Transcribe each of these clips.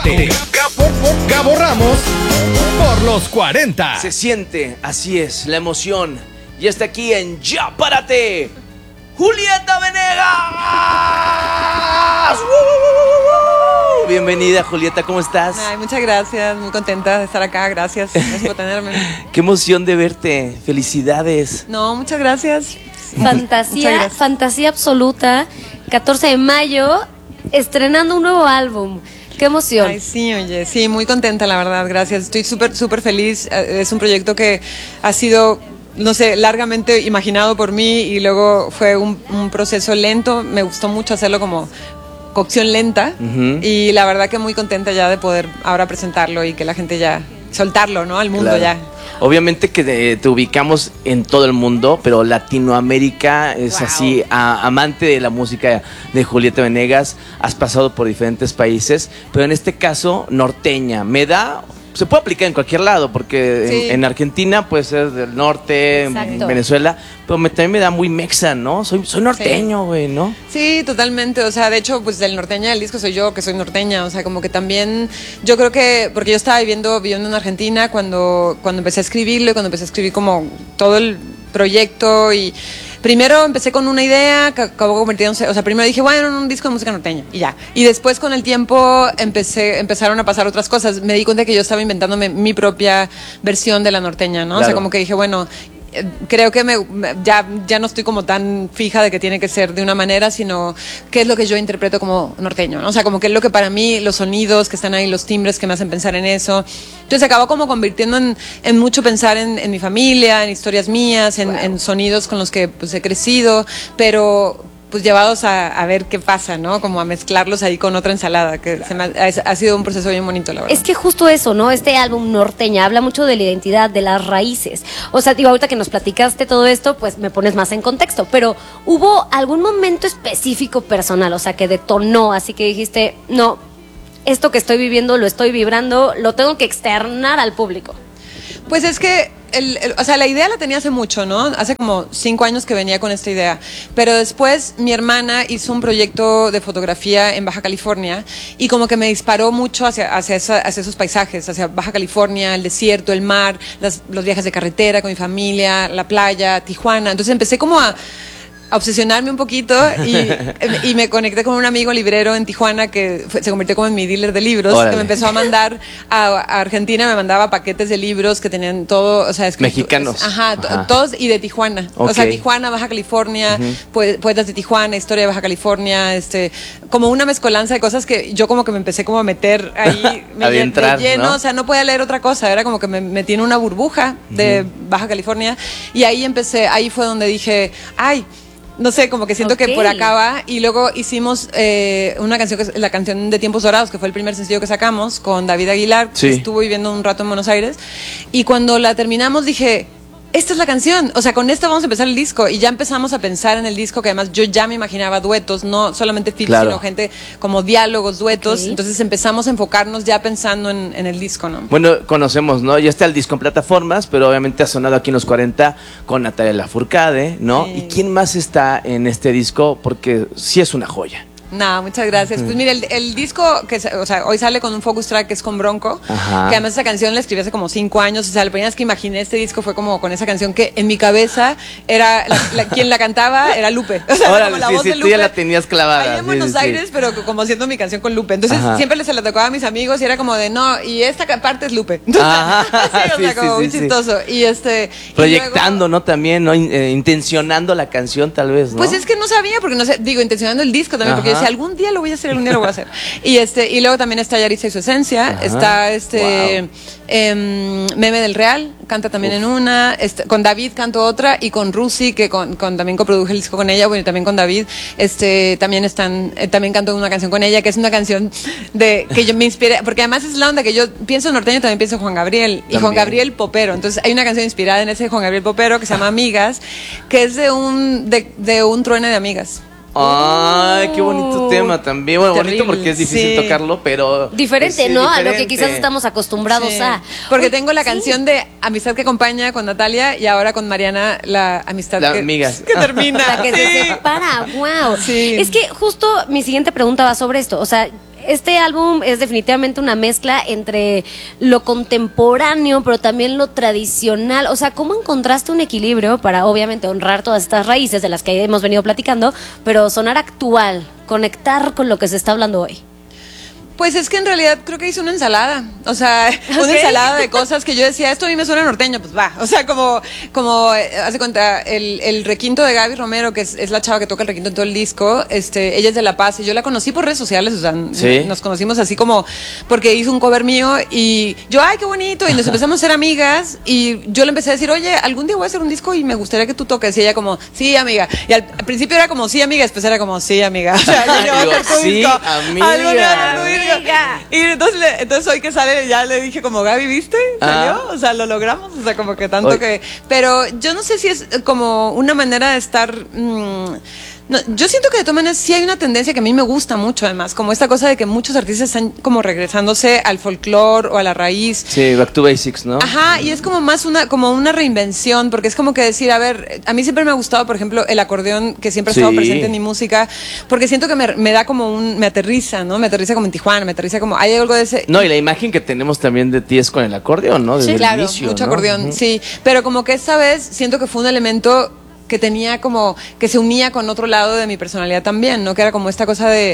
Gabo Ramos por los 40. Se siente, así es, la emoción. Y está aquí en Ya Párate, Julieta Venegas. Bienvenida, Julieta, ¿cómo estás? Ay, muchas gracias, muy contenta de estar acá, gracias por tenerme. Qué emoción de verte, felicidades. No, muchas gracias. Fantasía absoluta, 14 de mayo, estrenando un nuevo álbum. ¡Qué emoción! Ay, sí, oye, sí, muy contenta, la verdad, gracias. Estoy súper feliz. Es un proyecto que ha sido, no sé, largamente imaginado por mí y luego fue un proceso lento. Me gustó mucho hacerlo como cocción lenta y la verdad que muy contenta ya de poder ahora presentarlo y que la gente ya soltarlo, ¿no? Al mundo. Claro. Ya. Obviamente que te ubicamos en todo el mundo, pero Latinoamérica es así, amante de la música de Julieta Venegas, has pasado por diferentes países, pero en este caso norteña, se puede aplicar en cualquier lado, porque sí. en Argentina puede ser del norte, en Venezuela, pero también me da muy mexa, ¿no? Soy norteño, güey, sí. ¿No? Sí, totalmente, o sea, de hecho, pues del norteña del disco soy yo, que soy norteña, o sea, como que también, yo creo que, porque yo estaba viviendo en Argentina cuando empecé a escribirlo y cuando empecé a escribir como todo el proyecto y... Primero empecé con una idea que acabó convirtiéndose, o sea, primero dije, bueno, un disco de música norteña y ya. Y después con el tiempo empezaron a pasar otras cosas. Me di cuenta que yo estaba inventándome mi propia versión de la norteña, ¿no? Claro. O sea, como que dije, bueno, creo que ya no estoy como tan fija de que tiene que ser de una manera, sino qué es lo que yo interpreto como norteño, ¿no? O sea, como que es lo que para mí, los sonidos que están ahí, los timbres que me hacen pensar en eso. Entonces acabó como convirtiendo en mucho pensar en mi familia, en historias mías, en sonidos con los que pues he crecido, pero pues llevados a ver qué pasa, ¿no? Como a mezclarlos ahí con otra ensalada, que ha sido un proceso bien bonito, la verdad. Es que justo eso, ¿no? Este álbum norteña habla mucho de la identidad, de las raíces. O sea, digo, ahorita que nos platicaste todo esto, pues me pones más en contexto, pero ¿hubo algún momento específico personal, o sea, que detonó, así que dijiste, no, esto que estoy viviendo, lo estoy vibrando, lo tengo que externar al público? Pues es que o sea, la idea la tenía hace mucho, ¿no? Hace como 5 años que venía con esta idea. Pero después mi hermana hizo un proyecto de fotografía en Baja California y como que me disparó mucho hacia esos paisajes, hacia Baja California, el desierto, el mar, los viajes de carretera con mi familia, la playa, Tijuana. Entonces empecé como a obsesionarme un poquito y me conecté con un amigo librero en Tijuana que se convirtió como en mi dealer de libros. Órale. Que me empezó a mandar a Argentina, me mandaba paquetes de libros que tenían todo, o sea, mexicanos. Ajá. Todos y de Tijuana. Okay. O sea, Tijuana, Baja California, poetas de Tijuana, historia de Baja California, como una mezcolanza de cosas que yo como que me empecé como a meter ahí de lleno, ¿no? O sea, no podía leer otra cosa, era como que me metí en una burbuja de Baja California y ahí fue donde dije, ay, no sé, como que siento que por acá va. Y luego hicimos una canción, que es la canción de Tiempos Dorados, que fue el primer sencillo que sacamos con David Aguilar, sí. Que estuvo viviendo un rato en Buenos Aires. Y cuando la terminamos dije, esta es la canción, o sea, con esta vamos a empezar el disco. Y ya empezamos a pensar en el disco, que además yo ya me imaginaba duetos, no solamente feats, claro. Sino gente como diálogos, duetos. Entonces empezamos a enfocarnos ya pensando en el disco, ¿no? Bueno, conocemos, ¿no? Ya está el disco en plataformas, pero obviamente ha sonado aquí en los 40 con Natalia Lafourcade, ¿no? Sí. ¿Y quién más está en este disco? Porque sí es una joya. No, muchas gracias. Pues mira, el disco, o sea, hoy sale con un focus track que es con Bronco, ajá. Que además esa canción la escribí hace como 5 años, o sea, la primera vez que imaginé este disco fue como con esa canción que en mi cabeza era, quien la cantaba era Lupe. O sea, ahora, como la voz de Lupe. Tú ya la tenías clavada. Ahí en Buenos Aires, pero como haciendo mi canción con Lupe. Entonces siempre se la tocaba a mis amigos y era como de, no, y esta parte es Lupe. Entonces, o sea, como muy chistoso. Y proyectando, y luego, ¿no? También, ¿no? Intencionando la canción tal vez, ¿no? Pues es que no sabía, porque no sé, digo, intencionando el disco también, porque yo decía, algún día lo voy a hacer, algún día lo voy a hacer. Y luego también está Yaritza y su esencia, está Meme del Real, canta también en una, con David canto otra, y con Rusi, que también coproduje el disco con ella, bueno, y también con David, también canto una canción con ella, que es una canción que yo me inspiré, porque además es la onda que yo pienso en norteño, también pienso en Juan Gabriel, y también. Juan Gabriel popero, entonces hay una canción inspirada en ese Juan Gabriel popero que se llama Amigas, que es de un truene de amigas. Ay, qué bonito tema también. Bueno, terrible, bonito porque es difícil tocarlo, pero diferente, ¿no? Diferente. A lo que quizás estamos acostumbrados a. Porque tengo la canción de Amistad que acompaña con Natalia y ahora con Mariana la amistad amigas. Que termina. La que se separa, wow. Sí. Es que justo mi siguiente pregunta va sobre esto. O sea, este álbum es definitivamente una mezcla entre lo contemporáneo, pero también lo tradicional. O sea, ¿cómo encontraste un equilibrio para obviamente honrar todas estas raíces de las que hemos venido platicando, pero sonar actual, conectar con lo que se está hablando hoy? Pues es que en realidad creo que hice una ensalada, o sea, una ensalada de cosas que yo decía, esto a mí me suena norteño, pues va, o sea, como hace cuenta, el requinto de Gaby Romero, que es la chava que toca el requinto en todo el disco, ella es de La Paz, y yo la conocí por redes sociales, o sea, ¿sí? Nos conocimos así como, porque hizo un cover mío, y yo, ay, qué bonito, y nos empezamos a ser amigas, y yo le empecé a decir, oye, algún día voy a hacer un disco y me gustaría que tú toques, y ella como, sí, amiga, y al principio era como, sí, amiga, después era como, sí, amiga, o sea, algún día voy a hacer tu sí, disco, amiga. algún día voy a hacer tu disco. Y entonces hoy que sale ya le dije como, Gaby, ¿viste? ¿Salió? O sea, lo logramos, o sea, como que tanto que... Pero yo no sé si es como una manera de estar... no, yo siento que de todas maneras sí hay una tendencia que a mí me gusta mucho, además, como esta cosa de que muchos artistas están como regresándose al folclore o a la raíz. Sí, back to basics, ¿no? Ajá, y es como más como una reinvención, porque es como que decir, a ver, a mí siempre me ha gustado, por ejemplo, el acordeón, que siempre ha estado presente en mi música, porque siento que me da como me aterriza, ¿no? Me aterriza como en Tijuana, me aterriza como, hay algo de ese... No, y la imagen que tenemos también de ti es con el acordeón, ¿no? Desde Sí, claro, el inicio, mucho ¿no? acordeón, sí, pero como que esta vez siento que fue un elemento que tenía como, que se unía con otro lado de mi personalidad también, ¿no? Que era como esta cosa de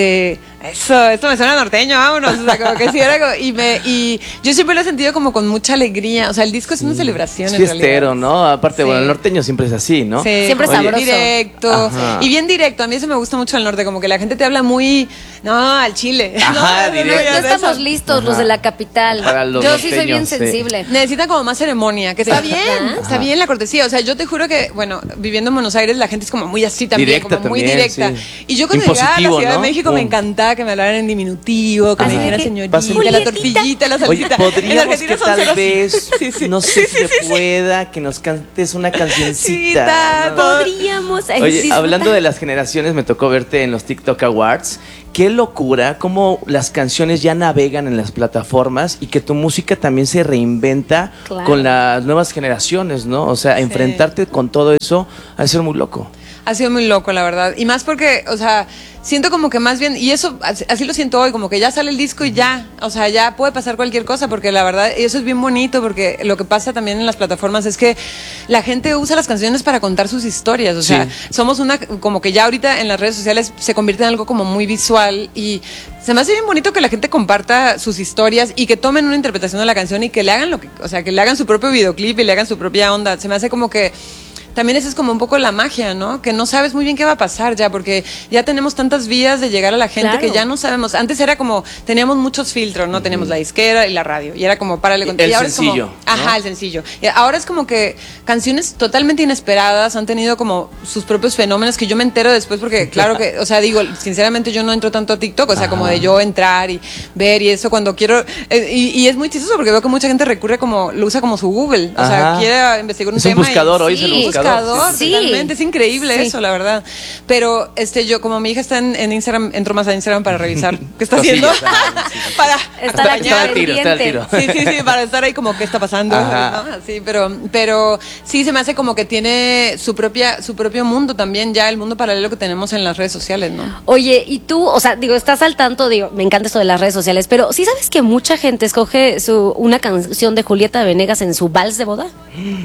esto me suena norteño, vámonos, o sea, como que sí era como, y yo siempre lo he sentido como con mucha alegría, o sea, el disco es una celebración Es en realidad. fiestero, ¿no? Aparte, Sí. bueno, el norteño siempre es así, ¿no? Sí, Siempre como sabroso. directo, Ajá. y bien directo, a mí eso me gusta mucho del norte, como que la gente te habla muy, no, al chile. Ajá, no, directo. No ya de estamos eso. listos los de la capital. Para los Yo sí soy bien norteños, sí. sensible. Necesitan como más ceremonia, que está bien, Ajá. está bien la cortesía. O sea, yo te juro que, bueno, viviendo en Buenos Aires, la gente es como muy así también, Directa como muy también, directa. sí. Y yo cuando llegaba a la Impositivo, Ciudad ¿no? de México me Pum. encantaba que me hablaran en diminutivo, que me Así de dijeran que, señorita, pásenme. la tortillita, la Oye, salsita. En podríamos Argentina que son tal ceros. vez, Sí, sí. no sé Sí, si sí, se sí. pueda, que nos cantes una Sí, cancioncita. ¿no? Podríamos. Oye, disfrutar. hablando de las generaciones, me tocó verte en los TikTok Awards. Qué locura, cómo las canciones ya navegan en las plataformas y que tu música también se reinventa Claro. con las nuevas generaciones, ¿no? O sea, enfrentarte con todo eso ha de ser muy loco. Ha sido muy loco, la verdad. Y más porque, o sea, siento como que más bien, y eso, así lo siento hoy, como que ya sale el disco y ya, o sea, ya puede pasar cualquier cosa, porque la verdad, eso es bien bonito, porque lo que pasa también en las plataformas es que la gente usa las canciones para contar sus historias, o sea, somos como que ya ahorita en las redes sociales se convierte en algo como muy visual, y se me hace bien bonito que la gente comparta sus historias y que tomen una interpretación de la canción y que le hagan o sea, que le hagan su propio videoclip y le hagan su propia onda. Se me hace como que también esa es como un poco la magia, ¿no? Que no sabes muy bien qué va a pasar ya, porque ya tenemos tantas vías de llegar a la gente, Claro. que ya no sabemos. Antes era como, teníamos muchos filtros, ¿no? Teníamos la disquera y la radio, y era como, párale con... El y ahora es sencillo, como, ¿no? ajá, el sencillo. Y ahora es como que canciones totalmente inesperadas han tenido como sus propios fenómenos que yo me entero después, porque claro que, o sea, digo, sinceramente yo no entro tanto a TikTok, o sea, como de yo entrar y ver y eso cuando quiero... y es muy chistoso porque veo que mucha gente recurre como, lo usa como su Google, o sea, Ajá. quiere investigar un Es un tema. buscador, hoy es sí, el buscador. Sí. totalmente, es increíble Sí. eso, la verdad. Pero yo, como mi hija está en Instagram, entro más a Instagram para revisar qué está haciendo. Cosillas, sí, sí. Para Estar aquí Está al tiro, está al pendiente. tiro. Sí, para estar ahí como qué está pasando, Ajá. ¿no? Sí, pero sí se me hace como que tiene su propio mundo también, ya el mundo paralelo que tenemos en las redes sociales, ¿no? Oye, y tú, o sea, digo, estás al tanto, digo, me encanta esto de las redes sociales, pero ¿sí sabes que mucha gente escoge una canción de Julieta Venegas en su vals de boda?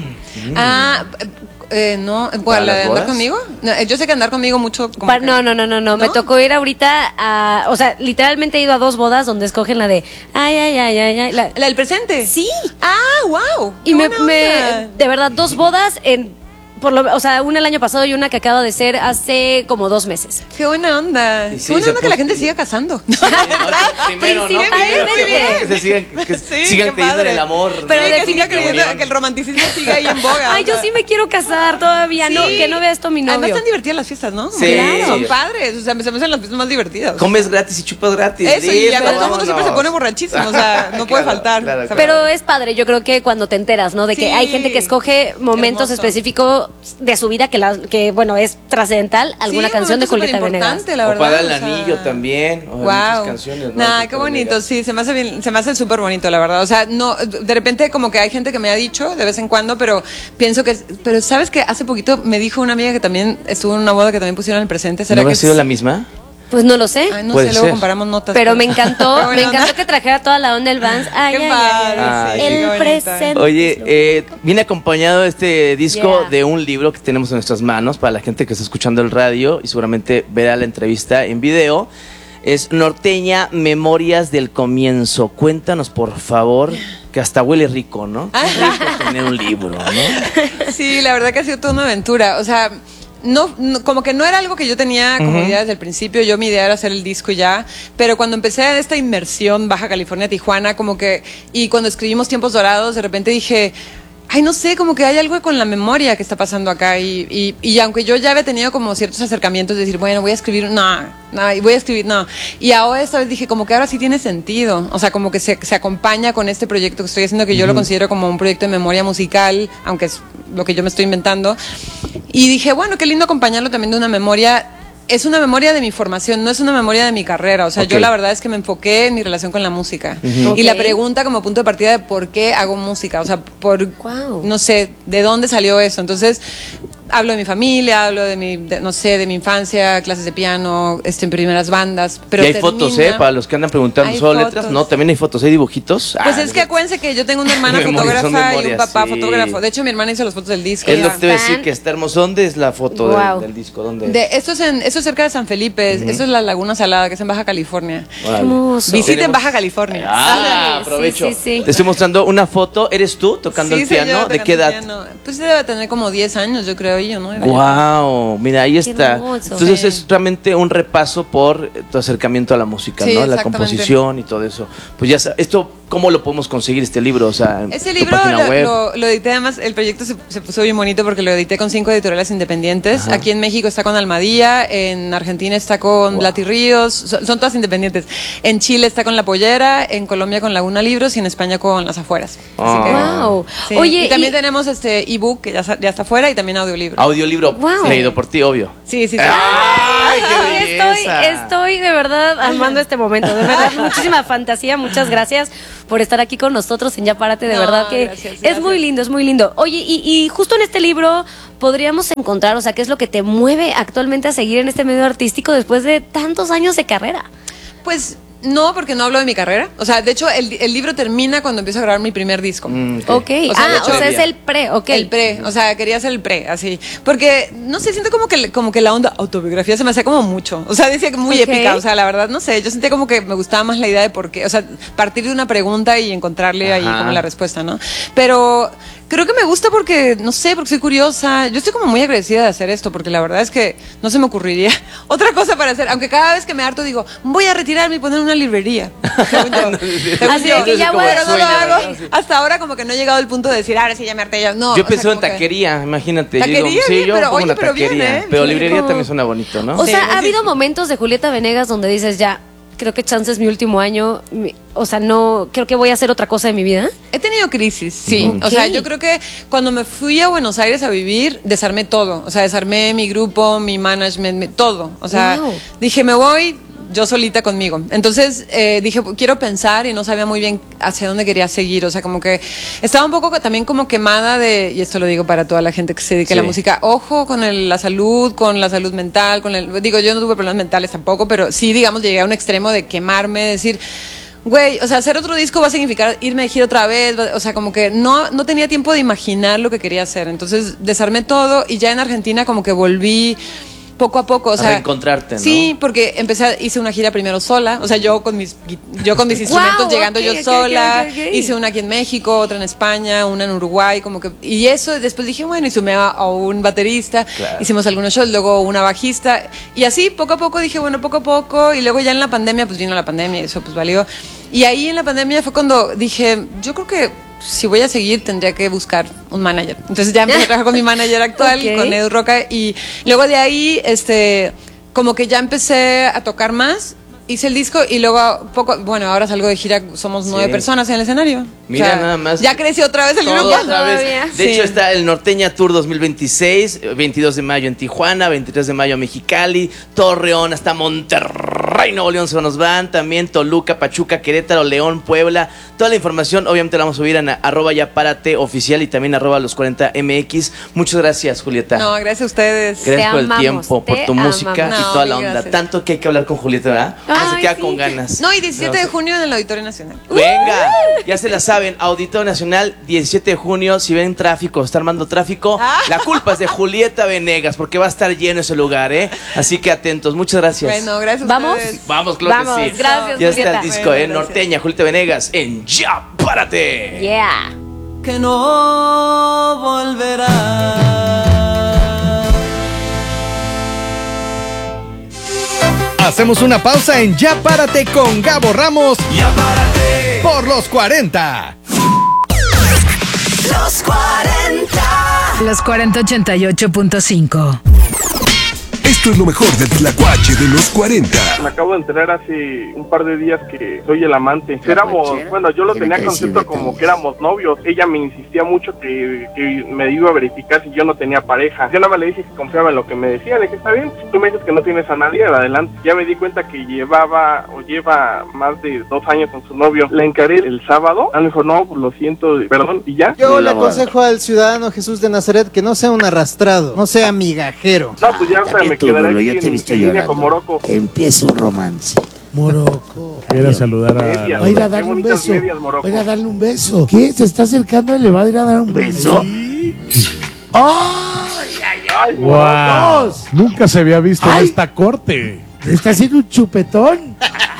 Ah, no, ¿Para ¿cuál, la las de bodas? andar conmigo? No, yo sé que andar conmigo mucho. Como que- No, me tocó ir ahorita a, o sea, literalmente he ido a 2 bodas donde escogen la de, ay, ¿La del presente? sí. Ah, wow. Y de verdad, 2 bodas o sea, una el año pasado y una que acaba de ser hace como 2 meses. Qué buena onda. Y sí, Qué buena se onda que la puso- gente siga casando. Primero, ¿no? Principalmente. Que se sigan, Sí, sigan qué creyendo en padre. el amor. Pero Sí, ¿no? que siga La creyendo unión. que el romanticismo siga ahí en boga. Ay, yo sí me quiero casar todavía, no, que no vea esto mi Además novio. están divertidas las fiestas, ¿no? Sí. Claro. Son padres, o sea, me hacen las fiestas más divertidas. Comes gratis y chupas gratis. Eso, y listo, todo el mundo siempre se vámonos. pone borrachísimo, o sea, no puede Claro, faltar. claro, ¿sabes? Pero es padre, yo creo que cuando te enteras, ¿no? De que Sí. hay gente que escoge momentos Hermoso. específicos de su vida que bueno, es trascendental, alguna Sí, canción de un momento Julieta Venegas. superimportante, la O verdad. para el o sea, anillo también. O muchas Wow. canciones, ¿no? Nah, Que qué te bonito, obligan. sí, se me hace bien, se me hace súper bonito, la verdad. O sea, no, de repente como que hay gente que me ha dicho de vez en cuando, pero pienso pero sabes que hace poquito me dijo una amiga que también estuvo en una boda que también pusieron el presente. ¿No ¿Será habrá que sido la misma? Pues no lo sé. Ay, no Puede sé, luego ser. comparamos notas. Pero me encantó, Qué buena me encantó onda. que trajera toda la onda del Vans. Ay, Qué ay, padre, ay, sí, el qué bonito. presente. Oye, viene acompañado este disco Yeah. de un libro que tenemos en nuestras manos para la gente que está escuchando el radio y seguramente verá la entrevista en video. Es Norteña, Memorias del Comienzo. Cuéntanos, por favor, que hasta huele rico, ¿no? Ah. Rico tener un libro, ¿no? Sí, la verdad que ha sido toda una aventura. O sea, no, como que no era algo que yo tenía como idea desde el principio. Yo mi idea era hacer el disco ya. Pero cuando empecé esta inmersión Baja California, Tijuana, como que, y cuando escribimos Tiempos Dorados, de repente dije, ay, no sé, como que hay algo con la memoria que está pasando acá. Y aunque yo ya había tenido como ciertos acercamientos de decir, bueno, voy a escribir, y voy a escribir, y ahora esta vez dije, como que ahora sí tiene sentido. O sea, como que se acompaña con este proyecto que estoy haciendo, que yo lo considero como un proyecto de memoria musical, aunque es lo que yo me estoy inventando. Y dije, bueno, qué lindo acompañarlo también de una memoria. Es una memoria de mi formación, no es una memoria de mi carrera. O sea, Ok. yo la verdad es que me enfoqué en mi relación con la música. Ok. Y la pregunta como punto de partida de por qué hago música. O sea, Guau. no sé, de dónde salió eso. Entonces, hablo de mi familia, hablo de no sé, de mi infancia, clases de piano, en primeras bandas. Pero y hay fotos, Para los que andan preguntando, Hay ¿solo fotos. letras? No, también hay fotos, hay dibujitos. Pues es que acuérdense que yo tengo una hermana Memorias, son fotógrafa y un memorias, papá sí. fotógrafo. De hecho, mi hermana hizo las fotos del disco. Es lo que te voy a Fan. decir, que está hermoso. ¿Dónde es la foto Guau. del disco? ¿Dónde? Esto es cerca de San Felipe, eso es la Laguna Salada, que es en Baja California. Órale. Hermoso. Visiten Tenemos- Baja California. Ah, Sí, aprovecho. sí, sí. Te estoy mostrando una foto. ¿Eres tú tocando Sí, el soy yo piano? ¿De tocando qué el edad? piano. Pues debe tener como 10 años, yo creo, yo, ¿no? Wow, mira, ahí Qué está. hermoso. Entonces Sí. es realmente un repaso por tu acercamiento a la música, Sí, ¿no? La exactamente. composición y todo eso. Pues ya esto, ¿cómo lo podemos conseguir este libro? O sea, en Ese tu libro página web. lo edité, además el proyecto se puso bien bonito porque lo edité con 5 editoriales independientes. Ajá. Aquí en México está con Almadía, en Argentina está con Wow. Blati Ríos, son todas independientes. En Chile está con La Pollera, en Colombia con Laguna Libros y en España con Las Afueras. Ah. Wow. Sí. Oye, y también tenemos ebook que ya está afuera y también audiolibro. Audiolibro Wow. leído por ti, obvio. Sí, sí, sí. ¡Ay, qué belleza! Estoy de verdad amando este momento. De verdad, muchísima fantasía. Muchas gracias por estar aquí con nosotros en Ya Párate. De No, verdad que gracias, es gracias. muy lindo, es muy lindo. Oye, y justo en este libro podríamos encontrar, o sea, qué es lo que te mueve actualmente a seguir en este medio artístico después de tantos años de carrera. Pues no, porque no hablo de mi carrera. O sea, de hecho, el libro termina cuando empiezo a grabar mi primer disco. Ok. O sea, de hecho, o sea, es el pre, ok. El pre, o sea, quería hacer el pre, así. Porque, no sé, siento como que la onda autobiografía se me hacía como mucho. O sea, decía que muy Ok. épica. O sea, la verdad, no sé, yo sentía como que me gustaba más la idea de por qué. O sea, partir de una pregunta y encontrarle ahí Ajá. como la respuesta, ¿no? Pero creo que me gusta porque, no sé, porque soy curiosa. Yo estoy como muy agradecida de hacer esto, porque la verdad es que no se me ocurriría otra cosa para hacer. Aunque cada vez que me harto digo, voy a retirarme y poner una librería. Según yo. Según Así yo. de que ya voy a Pero no lo sueño, hago. ¿verdad? Hasta ahora como que no he llegado al punto de decir, ahora sí ya me harté ya. No. Yo o sea, pienso en como que- taquería, imagínate. Taquería, sí, bien, yo pero, pongo oye, una pero bien, taquería. ¿eh? Pero Qué librería rico. también suena bonito, ¿no? O Sí, sea, sí, ha habido sí. momentos de Julieta Venegas donde dices, ya, creo que chance es mi último año, o sea, no, creo que voy a hacer otra cosa de mi vida. He tenido crisis, sí. Ok. O sea, yo creo que cuando me fui a Buenos Aires a vivir, desarmé todo. O sea, desarmé mi grupo, mi management, todo. O sea, Wow. dije, me voy yo solita conmigo. Entonces dije, quiero pensar y no sabía muy bien hacia dónde quería seguir. O sea, como que estaba un poco también como quemada de, y esto lo digo para toda la gente que se dedica a la Sí. música, ojo con la salud mental, digo, yo no tuve problemas mentales tampoco, pero sí, digamos, llegué a un extremo de quemarme, decir... Güey, o sea, hacer otro disco va a significar irme de gira otra vez, o sea, como que no tenía tiempo de imaginar lo que quería hacer. Entonces desarmé todo y ya en Argentina como que volví poco a poco, o A sea, reencontrarte, ¿no? Sí, porque hice una gira primero sola, o sea, yo con mis instrumentos Wow, llegando ok, yo ok, sola, ok, ok. hice una aquí en México, otra en España, una en Uruguay, como que, y eso después dije, bueno, y sumé a un baterista, Claro. hicimos algunos shows, luego una bajista, y así poco a poco dije, bueno, poco a poco, y luego ya en la pandemia, pues vino la pandemia y eso pues valió. Y ahí en la pandemia fue cuando dije, yo creo que si voy a seguir tendría que buscar un manager. Entonces ya empecé a trabajar con mi manager actual, Ok. con Edu Roca, y luego de ahí, como que ya empecé a tocar más, hice el disco y luego ahora salgo de gira, somos 9 Sí. personas en el escenario. Mira, nada más. Ya creció otra vez el Todo grupo. otra vez. Todavía. De Sí. hecho, está el Norteña Tour 2026, 22 de mayo en Tijuana, 23 de mayo en Mexicali, Torreón hasta Monterrey. Monterrey, Nuevo León se nos van, también Toluca, Pachuca, Querétaro, León, Puebla. Toda la información obviamente la vamos a subir en @yapárate_oficial y también @los40mx. Muchas gracias, Julieta. No, gracias a ustedes. Gracias por el amamos, tiempo, por tu música y No, toda la mil onda. gracias. Tanto que hay que hablar con Julieta, ¿verdad? Ya se Ay, queda sí. con ganas. No, y 17 de junio en el Auditorio Nacional. Venga, ya se la saben, Auditorio Nacional, 17 de junio, si ven tráfico, está armando tráfico, la culpa es de Julieta Venegas, porque va a estar lleno ese lugar, ¿eh? Así que atentos, muchas gracias. Bueno, gracias a ¿Vamos? ustedes. Vamos, claro Vamos, que sí. gracias, Ya está Julieta. el disco, Bueno, gracias. Norteña, Julieta Venegas, en Ya Párate. Yeah. Que no volverá. Hacemos una pausa en Ya Párate con Gabo Ramos. Ya Párate por los 40. Los 40. Los 4088.5. Esto es lo mejor del Tlacuache de los 40. Me acabo de enterar hace un par de días que soy el amante. Éramos, bueno, yo lo tenía concepto como que éramos novios. Ella me insistía mucho que me iba a verificar si yo no tenía pareja. Yo nada más le dije que confiaba en lo que me decía. Le dije, está bien, tú me dices que no tienes a nadie, adelante. Ya me di cuenta que lleva más de 2 años con su novio. La encaré el sábado. Me dijo, no, pues lo siento, perdón, y ya. Yo le aconsejo al ciudadano Jesús de Nazaret que no sea un arrastrado, no sea migajero. No, pues ya me quedaré aquí en línea con Morocco. Empieza un romance. Morocco. Quiero saludar a... Medias, Va a ir a qué darle un bonitas beso. medias, Morocco. Va a ir a darle un beso. ¿Qué? ¿Se está acercando y le va a ir a dar un beso? ¡Ay! Ay, ¡Wow! Dos. Nunca se había visto Ay. en esta corte. ¿Le está haciendo un chupetón?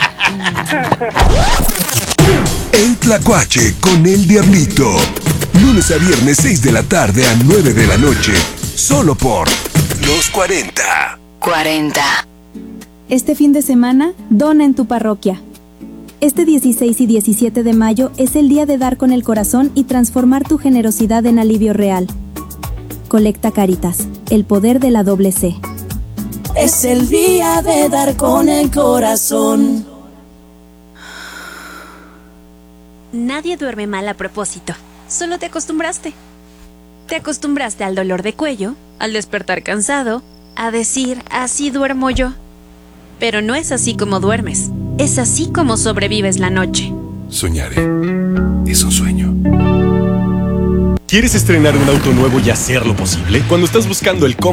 El Tlacuache con el Diablito. Lunes a viernes 6 de la tarde a 9 de la noche. Solo por Los 40. 40. Este fin de semana, dona en tu parroquia. Este 16 y 17 de mayo es el día de dar con el corazón y transformar tu generosidad en alivio real. Colecta Cáritas, el poder de la doble C. Es el día de dar con el corazón. Nadie duerme mal a propósito, solo te acostumbraste. Te acostumbraste al dolor de cuello, al despertar cansado, a decir, así duermo yo. Pero no es así como duermes, es así como sobrevives la noche. Soñaré. Es un sueño. ¿Quieres estrenar un auto nuevo y hacerlo posible? Cuando estás buscando el